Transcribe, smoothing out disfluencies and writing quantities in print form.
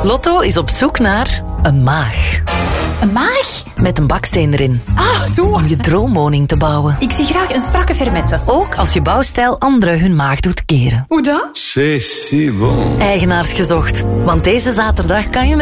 Lotto is op zoek naar een maag. Een maag? Met een baksteen erin. Ah, zo. Om je droomwoning te bouwen. Ik zie graag een strakke fermette. Ook als je bouwstijl anderen hun maag doet keren. Hoe dan? C'est si bon. Eigenaars gezocht. Want deze zaterdag kan je met